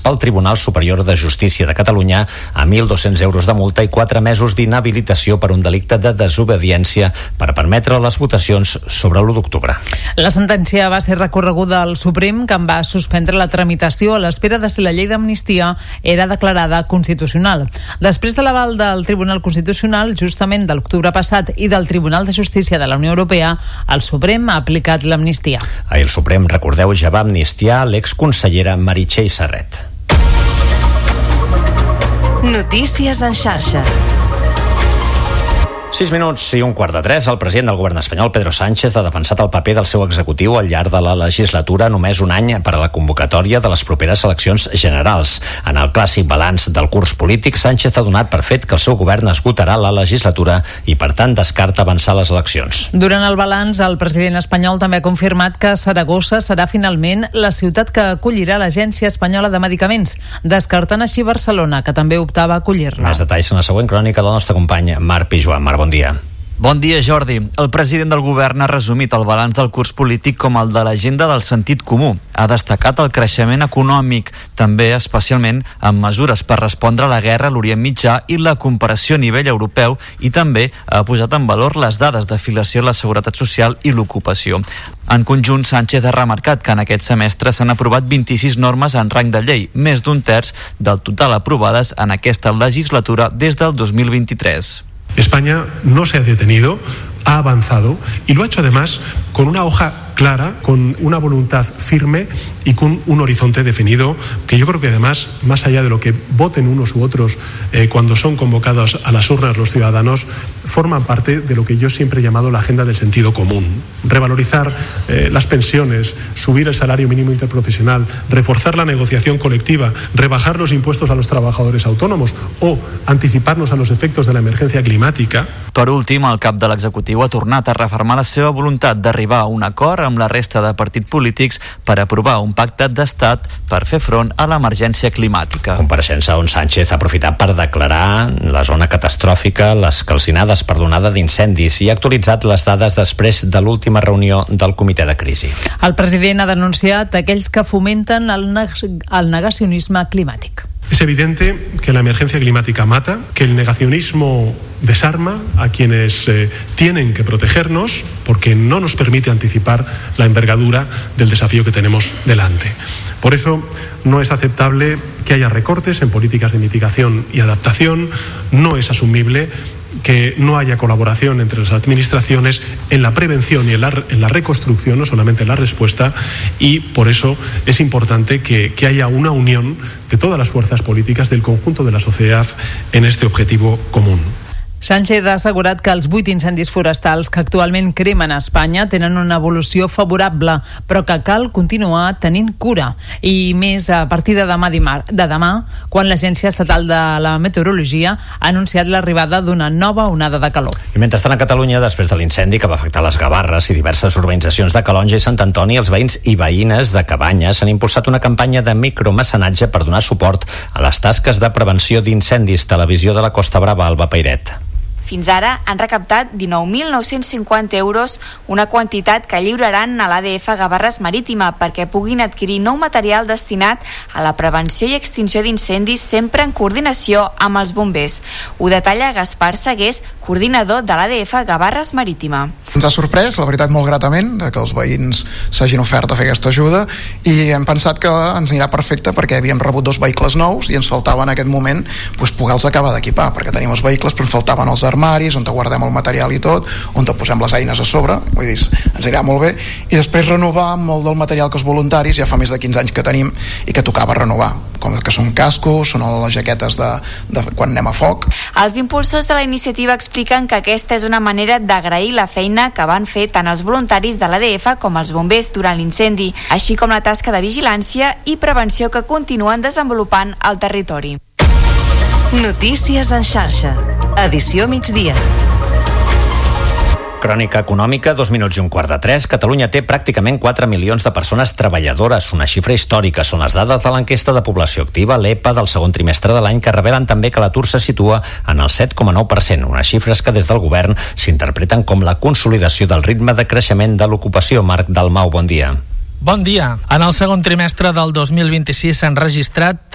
pel Tribunal Superior de Justícia de Catalunya a 1.200 euros de multa i 4 mesos d'inhabilitació per un delicte de desobediència per permetre les votacions sobre l'1 d'octubre. La sentència va ser recorreguda al Suprem, que en va suspendre la tramitació a l'espera de si la llei d'amnistia era declarada constitucional. Després de l'aval del Tribunal Constitucional, justament de l'octubre passat, i del Tribunal de Justícia de la Unió Europea, el Suprem ha aplicat l'amnistia. Ahir el Suprem, recordeu, ja va amnistiar l'exconsellera Meritxell Serret. Notícies en xarxa. 6 minuts i 2:15. El president del govern espanyol, Pedro Sánchez, ha defensat el paper del seu executiu al llarg de la legislatura, només un any per a la convocatòria de les properes eleccions generals. En el clàssic balanç del curs polític, Sánchez ha donat per fet que el seu govern esgotarà la legislatura i, per tant, descarta avançar les eleccions. Durant el balanç, el president espanyol també ha confirmat que Saragossa serà finalment la ciutat que acollirà l'Agència Espanyola de Medicaments, descartant així Barcelona, que també optava a acollir-la. Més detalls en la següent crònica del nostre company Marc Pijuan. Marc, bon dia. Bon dia, Jordi. El president del govern ha resumit el balanç del curs polític com el de l'agenda del sentit comú. Ha destacat el creixement econòmic, també especialment amb mesures per respondre a la guerra a l'Orient Mitjà i la comparació a nivell europeu, i també ha posat en valor les dades d'afiliació a la Seguretat Social i l'ocupació. En conjunt, Sánchez ha remarcat que en aquest semestre s'han aprovat 26 normes en rang de llei, més d'un terç del total aprovades en aquesta legislatura des del 2023. España no se ha detenido, ha avanzado y lo ha hecho además con una hoja clara, con una voluntad firme y con un horizonte definido, que yo creo que además, más allá de lo que voten unos u otros cuando son convocados a las urnas los ciudadanos, forman parte de lo que yo siempre he llamado la agenda del sentido común. Revalorizar las pensiones, subir el salario mínimo interprofesional, reforzar la negociación colectiva, rebajar los impuestos a los trabajadores autónomos o anticiparnos a los efectos de la emergencia climática. Per últim, el cap de l'executiu ha tornat a refermar la seva voluntat d'arribar a un acord amb la resta de partits polítics per aprovar un pacte d'estat per fer front a l'emergència climàtica. Compareixença on Sánchez ha aprofitat per declarar la zona catastròfica, les calcinades per l'onada d'incendis, i ha actualitzat les dades després de l'última reunió del comitè de crisi. El president ha denunciat aquells que fomenten el negacionisme climàtic. Es evidente que la emergencia climática mata, que el negacionismo desarma a quienes tienen que protegernos, porque no nos permite anticipar la envergadura del desafío que tenemos delante. Por eso no es aceptable que haya recortes en políticas de mitigación y adaptación, no es asumible que no haya colaboración entre las administraciones en la prevención y en la reconstrucción, no solamente en la respuesta, y por eso es importante que haya una unión de todas las fuerzas políticas del conjunto de la sociedad en este objetivo común. Sánchez ha assegurat que els 8 incendis forestals que actualment cremen a Espanya tenen una evolució favorable, però que cal continuar tenint cura. I més a partir de demà, quan l'Agència Estatal de la Meteorologia ha anunciat l'arribada d'una nova onada de calor. I mentrestant a Catalunya, després de l'incendi que va afectar les Gavarres i diverses urbanitzacions de Calonge i Sant Antoni, els veïns i veïnes de Cabanyes han impulsat una campanya de micromecenatge per donar suport a les tasques de prevenció d'incendis. Televisió de la Costa Brava, Alba Pairet. Fins ara han recaptat 19.950 euros, una quantitat que lliuraran a l'ADF Gavarres Marítima perquè puguin adquirir nou material destinat a la prevenció i extinció d'incendis, sempre en coordinació amb els bombers. Ho detalla Gaspar Segués, coordinador de l'ADF Gavarres Marítima. Ens ha sorprès, la veritat, molt gratament, que els veïns s'hagin ofert a fer aquesta ajuda, i hem pensat que ens anirà perfecte perquè havíem rebut 2 vehicles nous i ens faltava en aquest moment poder-los acabar d'equipar, perquè tenim els vehicles però ens faltaven els armaris, on guardem el material i tot, on posem les eines a sobre, vull dir, ens anirà molt bé, i després renovar molt del material que els voluntaris, ja fa més de 15 anys que tenim i que tocava renovar, com que són cascos, són les jaquetes de quan anem a foc. Els impulsors de la iniciativa expliquen que aquesta és una manera d'agrair la feina que van fer tant els voluntaris de l'ADF com els bombers durant l'incendi, així com la tasca de vigilància i prevenció que continuen desenvolupant al territori. Notícies en xarxa. Edició migdia. Crònica econòmica, 2 minuts i 2:15. Catalunya té pràcticament 4 milions de persones treballadores, una xifra històrica. Són les dades de l'enquesta de població activa, l'EPA, del segon trimestre de l'any, que revelen també que l'atur se situa en el 7,9%, unes xifres que des del govern s'interpreten com la consolidació del ritme de creixement de l'ocupació. Marc Dalmau, bon dia. Bon dia. En el segon trimestre del 2026 s'han registrat